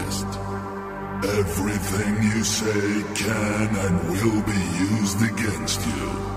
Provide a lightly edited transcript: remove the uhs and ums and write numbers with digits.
honest. Everything you say can and will be used against you.